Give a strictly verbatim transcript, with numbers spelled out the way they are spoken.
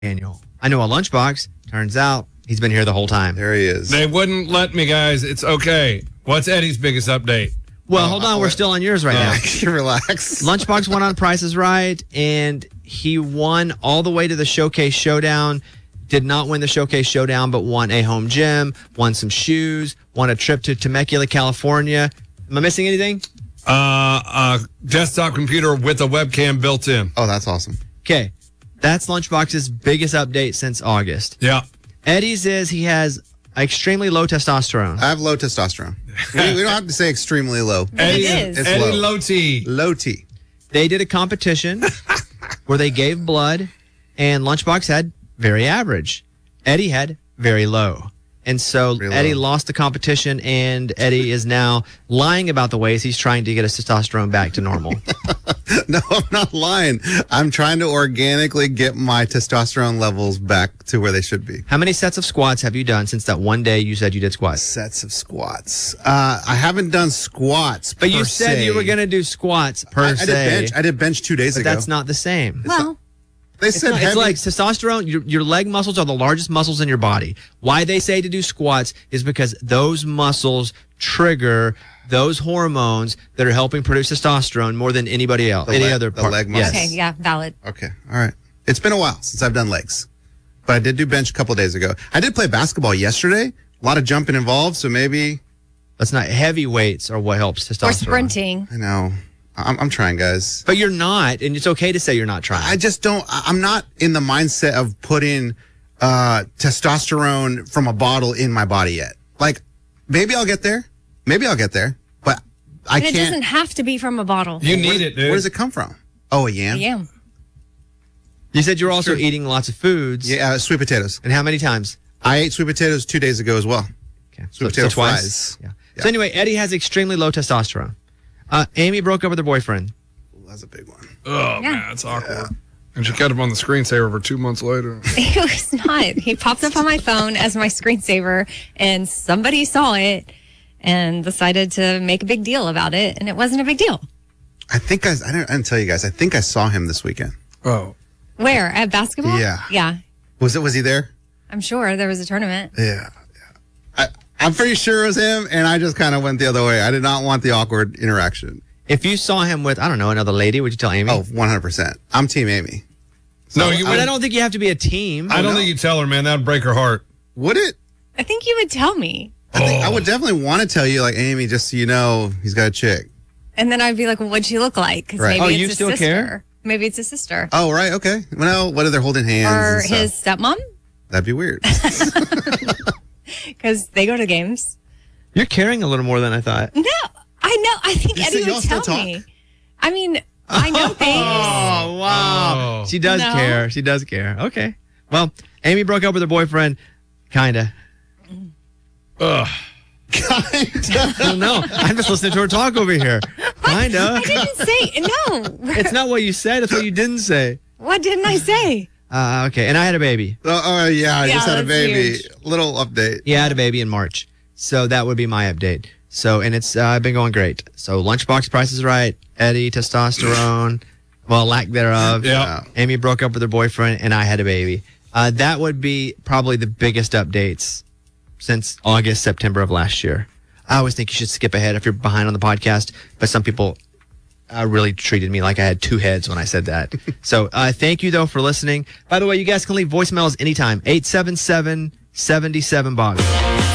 Daniel. I know a Lunchbox. Turns out he's been here the whole time. There he is. They wouldn't let me, guys. It's okay. What's Eddie's biggest update? Well, hold on. We're still on yours right now. Relax. Lunchbox won on Price is Right, and he won all the way to the Showcase Showdown. Did not win the Showcase Showdown, but won a home gym, won some shoes, won a trip to Temecula, California. Am I missing anything? Uh, a desktop computer with a webcam built in. Oh, that's awesome. Okay. That's Lunchbox's biggest update since August. Yeah. Eddie's is he has extremely low testosterone. I have low testosterone. we, we don't have to say extremely low. Eddie, it is. It's Eddie low. Low T. Low T. They did a competition where they gave blood, and Lunchbox had very average. Eddie had very low. And so Very Eddie low. lost the competition, and Eddie is now lying about the ways he's trying to get his testosterone back to normal. No, I'm not lying. I'm trying to organically get my testosterone levels back to where they should be. How many sets of squats have you done since that one day you said you did squats? Sets of squats. Uh, I haven't done squats. But you per said se. you were going to do squats per I, I se. did bench. I did bench two days but ago. that's not the same. Well, They It's, said not- heavy. it's like testosterone. Your, your leg muscles are the largest muscles in your body. Why they say to do squats is because those muscles trigger those hormones that are helping produce testosterone more than anybody else, The any leg- other the part. leg Yes. muscles. okay, yeah, valid. Okay, all right. It's been a while since I've done legs, but I did do bench a couple days ago. I did play basketball yesterday. A lot of jumping involved, so maybe That's not heavy weights are what helps testosterone. Or sprinting. I know. I'm, I'm trying, guys. But you're not, and it's okay to say you're not trying. I just don't. I- I'm not in the mindset of putting uh, testosterone from a bottle in my body yet. Like, maybe I'll get there. Maybe I'll get there, but I And it can't. doesn't have to be from a bottle. You need it, dude. Where does it come from? Oh, a yam. Yeah. you said you're also eating lots of foods. Yeah, uh, sweet potatoes. And how many times? I ate sweet potatoes two days ago as well. Okay. Sweet potato fries. Yeah. Yeah. So anyway, Eddie has extremely low testosterone. Uh, Amy broke up with her boyfriend. That's a big one. Oh, Yeah. man, it's awkward. And she kept him on the screensaver for two months later. It was not. He popped up on my phone as my screensaver, and somebody saw it and decided to make a big deal about it, and it wasn't a big deal. I think I, I, didn't, I didn't tell you guys. I think I saw him this weekend. Oh. Where? At basketball? Yeah. Yeah. Was it? Was he there? I'm sure there was a tournament. Yeah. yeah. I, I'm pretty sure it was him, and I just kind of went the other way. I did not want the awkward interaction. If you saw him with, I don't know, another lady, would you tell Amy? Oh, one hundred percent. I'm Team Amy. No, you But I wouldn't. don't think you have to be a team. I don't think you tell her, man. That would break her heart. Would it? I think you would tell me. I, think, I Oh. would definitely want to tell you, like, Amy, just so you know, he's got a chick. And then I'd be like, well, what'd she look like? Because Right. maybe Oh, it's you his still sister. care? Maybe it's his sister. Oh, right. Okay. Well, what are they holding hands? Or and stuff? his stepmom, That'd be weird. because they go to games. You're caring a little more than I thought. No, I know. I think You Eddie see, y'all would still tell talk? me. I mean, I know things. Oh, wow. Oh. She does No. care. She does care. Okay. Well, Amy broke up with her boyfriend. Kinda. Ugh. Well, no, I'm just listening to her talk over here. Kinda. I didn't say no. It's not what you said. It's what you didn't say. What didn't I say? Uh, okay. And I had a baby. Oh, oh, yeah. I Yeah, just had a that's baby. huge. Little update. Yeah, I had a baby in March. So that would be my update. So, and it's uh, been going great. So, Lunchbox Price is Right. Eddie, testosterone. Well, lack thereof. Yeah. Amy broke up with her boyfriend, and I had a baby. Uh, that would be probably the biggest updates since August, September of last year. I always think you should skip ahead if you're behind on the podcast, but some people uh, really treated me like I had two heads when I said that. So uh, thank you, though, for listening. By the way, you guys can leave voicemails anytime. eight seven seven, seven seven, Bobby.